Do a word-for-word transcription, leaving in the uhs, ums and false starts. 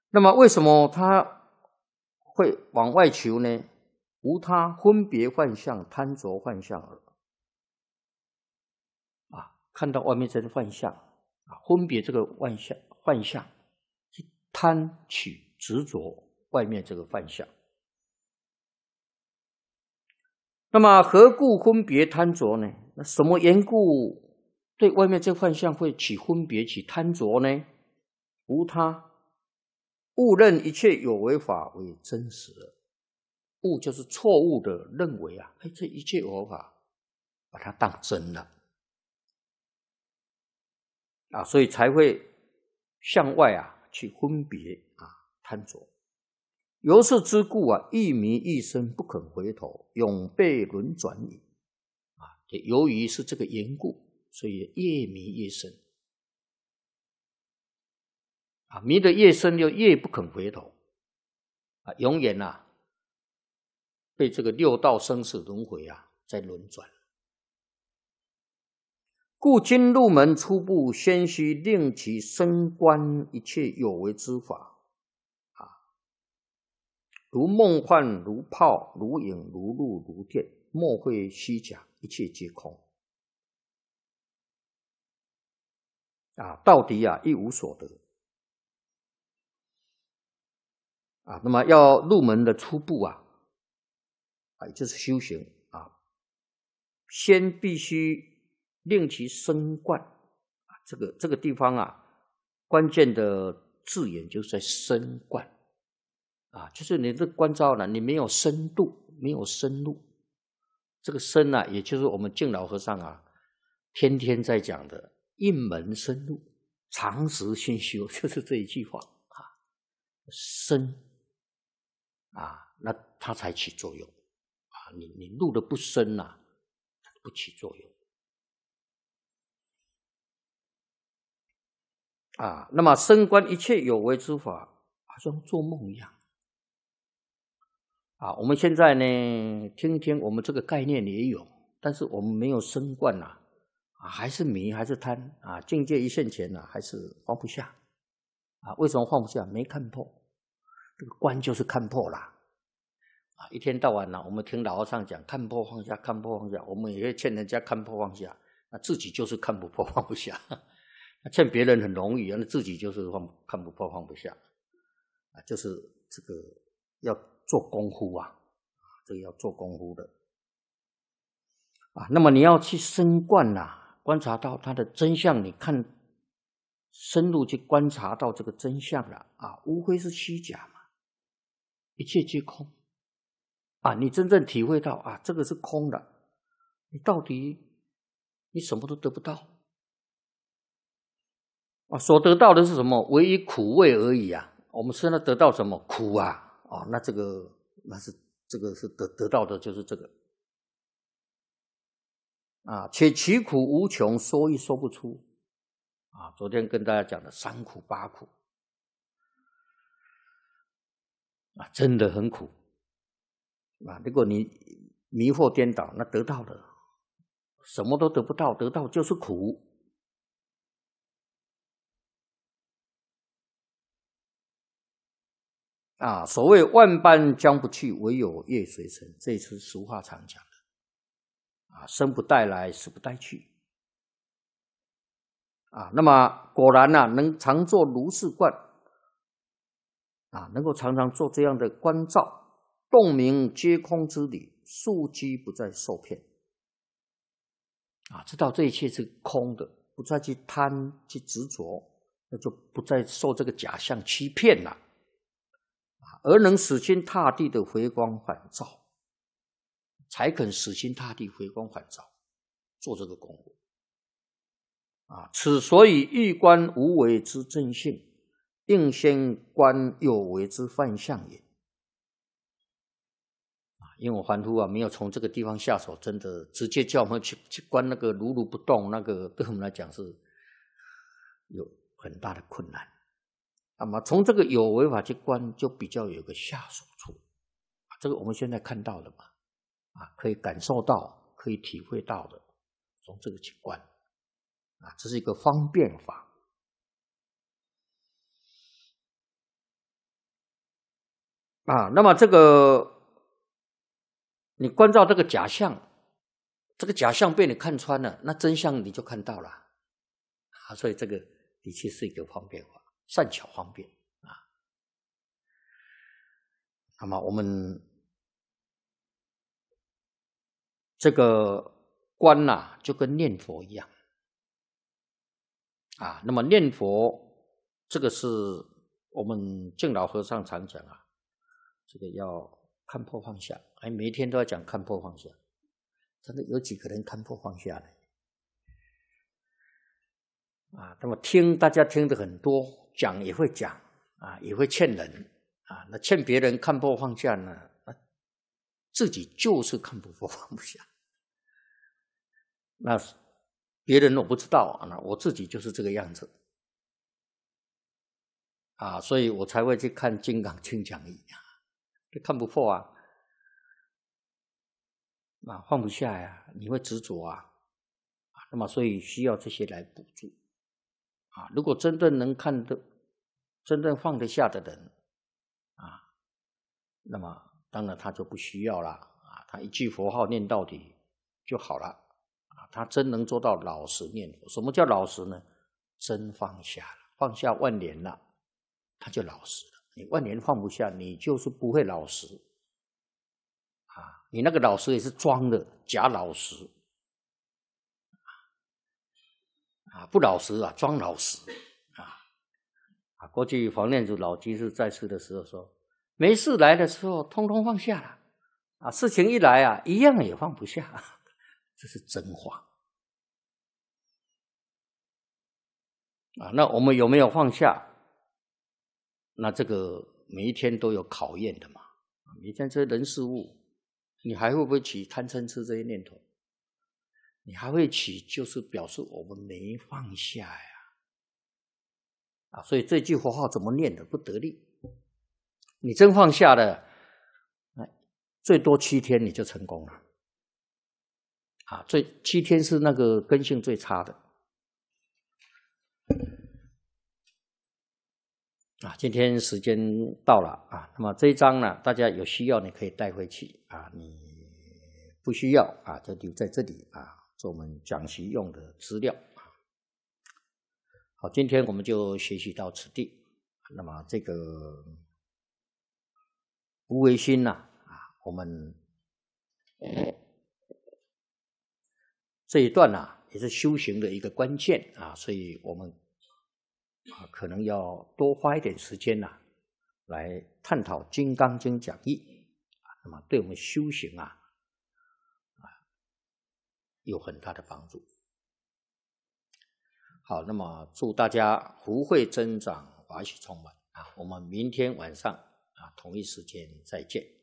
那么为什么他会往外求呢？无他，分别幻象、贪着幻象耳。啊，看到外面这个幻象，啊，分别这个幻象，幻象，去贪取执着外面这个幻象。那么何故分别贪着呢？那什么缘故对外面这幻象会起分别、起贪着呢？无他，误认一切有为法为真实。误就是错误的认为啊，哎，这一切有为法，把它当真了啊，所以才会向外啊去分别啊贪着。由是之故啊，一迷一生不肯回头，永被轮转矣。啊，由于是这个缘故，所以越迷越深。啊，迷得越深，就越不肯回头。啊，永远啊被这个六道生死轮回啊在轮转。故今入门初步，先须令其深观一切有为之法。如梦幻，如泡，如影，如露，如电，莫非虚假，一切皆空。啊，到底啊一无所得。啊，那么要入门的初步啊，啊，也就是修行啊，先必须令其深观。啊，这个这个地方啊，关键的字眼就是在深观。啊，就是你的观照呢，你没有深度，没有深入。这个深啊，也就是我们净老和尚啊，天天在讲的一门深入，常时熏修，就是这一句话啊。深啊，那它才起作用啊。你你入的不深啊，它不起作用啊。那么深观一切有为之法，好像做梦一样。啊，我们现在呢，听听我们这个概念也有，但是我们没有深观呐，啊，还是迷，还是贪啊，境界一现前呐，还是放不下啊？为什么放不下？没看破，这个观就是看破啦。啊，一天到晚呢，我们听老和尚讲看破放下，看破放下，我们也会劝人家看破放下，那自己就是看不破放不下。劝别人很容易，那自己就是放看不破放不下，啊，就是这个要做功夫啊，这个要做功夫的啊。那么你要去深观啊，观察到它的真相，你看深入去观察到这个真相了啊，无非是虚假嘛，一切皆空啊。你真正体会到啊，这个是空的，你到底你什么都得不到啊，所得到的是什么？唯一苦味而已啊。我们现在得到什么？苦啊。哦，那这个那是这个是得得到的就是这个啊，且其苦无穷，说亦说不出啊。昨天跟大家讲的三苦八苦啊，真的很苦啊。如果你迷惑颠倒，那得到的什么都得不到，得到就是苦啊。所谓万般将不去，唯有业随身，这是俗话常讲的啊，生不带来，死不带去啊。那么果然啊，能常做如是观啊，能够常常做这样的观照，洞明皆空之理，庶几不再受骗啊，知道这一切是空的，不再去贪去执着，那就不再受这个假象欺骗了啊，而能死心塌地的回光返照，才肯死心塌地回光返照，做这个功夫啊。此所以欲观无为之正性，应先观有为之幻象也。因为我凡夫啊，没有从这个地方下手，真的直接叫我们去去观那个如如不动，那个对我们来讲是有很大的困难。那么从这个有为法去观，就比较有个下手处。这个我们现在看到的嘛，啊，可以感受到，可以体会到的，从这个去观，啊，这是一个方便法。 啊，那么这个你关照这个假象，这个假象被你看穿了，那真相你就看到了啊，所以这个的确是一个方便法，善巧方便啊。那么我们这个观呐、啊，就跟念佛一样啊。那么念佛这个是我们净老和尚常讲啊，这个要看破放下，哎，每一天都要讲看破放下。真的有几个人看破放下呢？啊，那么听大家听的很多，讲也会讲啊，也会劝人啊。那劝别人看破放下呢，啊、自己就是看不破放不下。那别人我不知道啊，那我自己就是这个样子啊，所以我才会去看《金刚经》讲义啊，看不破啊，啊放不下呀，你会执着啊，啊那么所以需要这些来补助啊。如果真正能看得、真正放得下的人啊，那么当然他就不需要了啊，他一句佛号念到底就好了。他真能做到老实念佛。什么叫老实呢？真放下了，放下万年了，他就老实了。你万年放不下，你就是不会老实啊！你那个老实也是装的，假老实啊，不老实啊，装老实啊啊！过去黄念祖老居士在世的时候说，没事来的时候，通通放下了啊，事情一来啊，一样也放不下。这是真话啊！那我们有没有放下？那这个每一天都有考验的嘛。每天这些人事物，你还会不会起贪嗔痴这些念头？你还会起，就是表示我们没放下呀。啊，所以这句佛号怎么念的不得力？你真放下了，最多七天你就成功了。啊，最七天是那个根性最差的。啊，今天时间到了啊，那么这一章呢，大家有需要你可以带回去啊，你不需要啊，就留在这里啊，做我们讲习用的资料啊。好，今天我们就学习到此地。那么这个无为心呐、啊，啊，我们这一段啊，也是修行的一个关键啊，所以我们啊可能要多花一点时间呐、啊，来探讨《金刚经》讲义啊，那么对我们修行啊啊有很大的帮助。好，那么祝大家福慧增长，法喜充满啊！我们明天晚上啊同一时间再见。